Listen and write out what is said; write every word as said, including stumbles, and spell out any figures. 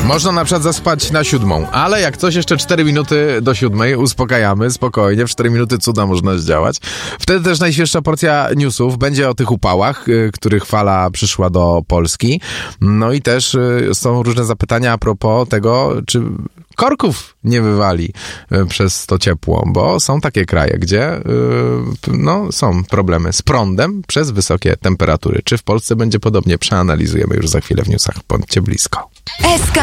Można na przykład zaspać na siódmą, ale jak coś jeszcze cztery minuty do siódmej, uspokajamy, spokojnie, w cztery minuty cuda można zdziałać. Wtedy też najświeższa porcja newsów będzie o tych upałach, y, których fala przyszła do Polski. No i też y, są różne zapytania a propos tego, czy korków nie wywali y, przez to ciepło, bo są takie kraje, gdzie y, no, są problemy z prądem przez wysokie temperatury. Czy w Polsce będzie podobnie? Przeanalizujemy już za chwilę w newsach. Bądźcie blisko. S K